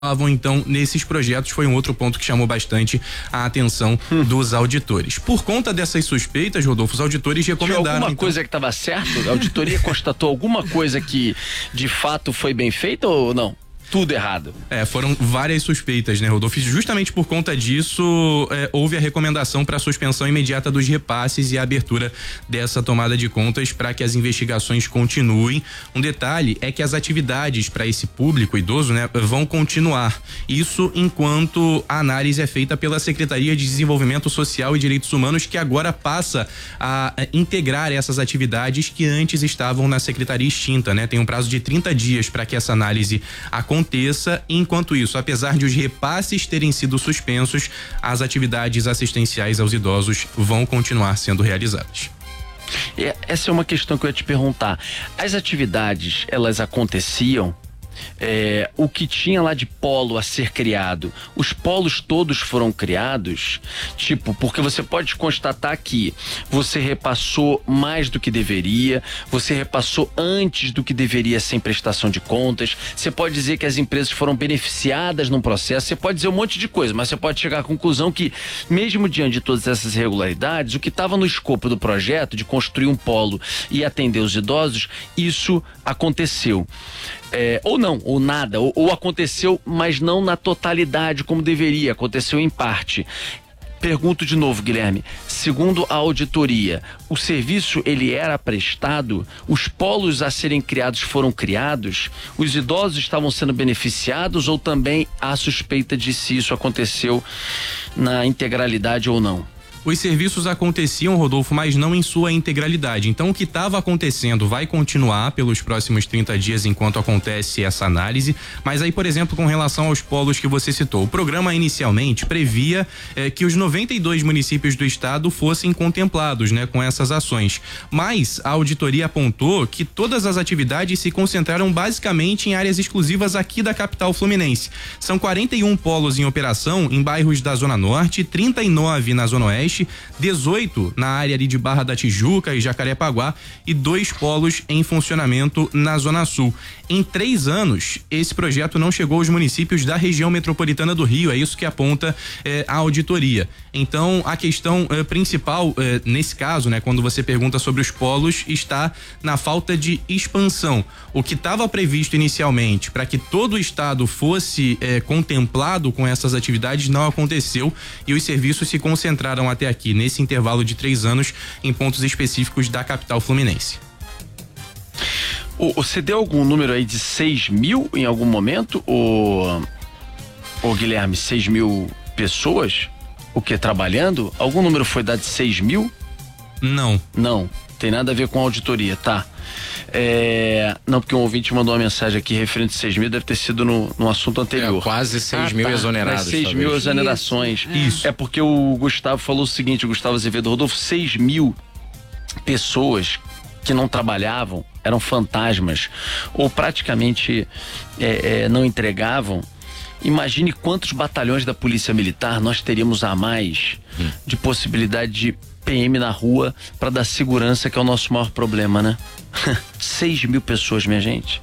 então nesses projetos. Foi um outro ponto que chamou bastante a atenção dos auditores. Por conta dessas suspeitas, Rodolfo, os auditores recomendaram... Tinha alguma coisa que estava certo? A auditoria constatou alguma coisa que de fato foi bem feita ou não? Tudo errado. Foram várias suspeitas, né, Rodolfo? Justamente por conta disso, houve a recomendação para a suspensão imediata dos repasses e a abertura dessa tomada de contas para que as investigações continuem. Um detalhe é que as atividades para esse público idoso, né, vão continuar. Isso enquanto a análise é feita pela Secretaria de Desenvolvimento Social e Direitos Humanos, que agora passa a integrar essas atividades que antes estavam na secretaria extinta, né? Tem um prazo de 30 dias para que essa análise aconteça. Enquanto isso, apesar de os repasses terem sido suspensos, as atividades assistenciais aos idosos vão continuar sendo realizadas. Essa é uma questão que eu ia te perguntar. As atividades, elas aconteciam? O que tinha lá de polo a ser criado, os polos todos foram criados? Tipo, porque você pode constatar que você repassou mais do que deveria, você repassou antes do que deveria sem prestação de contas, você pode dizer que as empresas foram beneficiadas num processo, você pode dizer um monte de coisa, mas você pode chegar à conclusão que, mesmo diante de todas essas irregularidades, o que estava no escopo do projeto de construir um polo e atender os idosos, isso aconteceu. Ou não, ou nada, ou aconteceu, mas não na totalidade como deveria, aconteceu em parte. Pergunto de novo, Guilherme, segundo a auditoria, o serviço ele era prestado, os polos a serem criados foram criados, os idosos estavam sendo beneficiados ou também há suspeita de se isso aconteceu na integralidade ou não? Os serviços aconteciam, Rodolfo, mas não em sua integralidade. Então, o que estava acontecendo vai continuar pelos próximos 30 dias enquanto acontece essa análise. Mas aí, por exemplo, com relação aos polos que você citou, o programa inicialmente previa que os 92 municípios do estado fossem contemplados, né, com essas ações. Mas a auditoria apontou que todas as atividades se concentraram basicamente em áreas exclusivas aqui da capital fluminense. São 41 polos em operação em bairros da Zona Norte, 39 na Zona Oeste, 18 na área ali de Barra da Tijuca e Jacarepaguá e 2 polos em funcionamento na Zona Sul. Em 3 anos, esse projeto não chegou aos municípios da região metropolitana do Rio, é isso que aponta a auditoria. Então, a questão principal nesse caso, né, quando você pergunta sobre os polos, está na falta de expansão. O que estava previsto inicialmente para que todo o estado fosse contemplado com essas atividades não aconteceu e os serviços se concentraram até aqui, nesse intervalo de 3 anos, em pontos específicos da capital fluminense. Você deu algum número aí de 6 mil em algum momento? Ou Guilherme, 6 mil pessoas? O que, trabalhando? Algum número foi dado de 6 mil? Não. Não, tem nada a ver com a auditoria, tá? Não, porque um ouvinte mandou uma mensagem aqui referente a 6 mil, deve ter sido no assunto anterior. Quase 6 mil exonerados. 6 mil exonerações. Isso. É porque o Gustavo falou o seguinte, o Gustavo Azevedo, Rodolfo, 6 mil pessoas que não trabalhavam, eram fantasmas, ou praticamente não entregavam. Imagine quantos batalhões da Polícia Militar nós teríamos a mais de possibilidade de PM na rua para dar segurança, que é o nosso maior problema, né? 6 mil pessoas, minha gente.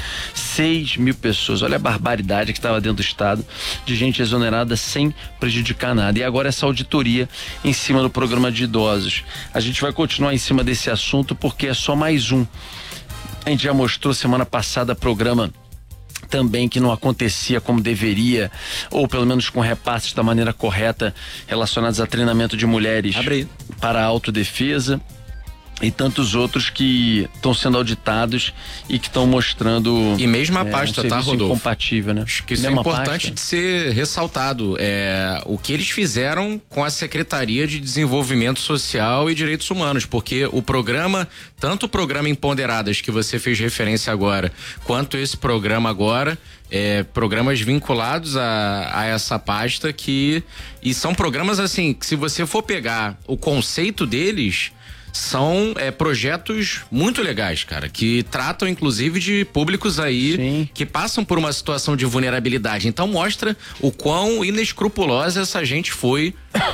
6 mil pessoas, olha a barbaridade que estava dentro do estado de gente exonerada sem prejudicar nada. E agora essa auditoria em cima do programa de idosos. A gente vai continuar em cima desse assunto porque é só mais um. A gente já mostrou semana passada programa também que não acontecia como deveria, ou pelo menos com repasses da maneira correta relacionados a treinamento de mulheres para a autodefesa. E tantos outros que estão sendo auditados e que estão mostrando. E mesmo a pasta, tá, Rodolfo? Incompatível, né? Acho que isso é importante de ser ressaltado. O que eles fizeram com a Secretaria de Desenvolvimento Social e Direitos Humanos, porque o programa, tanto o programa Empoderadas que você fez referência agora, quanto esse programa agora, programas vinculados a essa pasta e são programas assim, que se você for pegar o conceito deles, são projetos muito legais, cara, que tratam inclusive de públicos aí Sim. que passam por uma situação de vulnerabilidade. Então mostra o quão inescrupulosa essa gente foi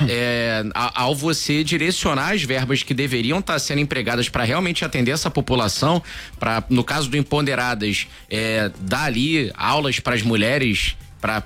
ao você direcionar as verbas que deveriam estar sendo empregadas para realmente atender essa população, para, no caso do Empoderadas, dar ali aulas para as mulheres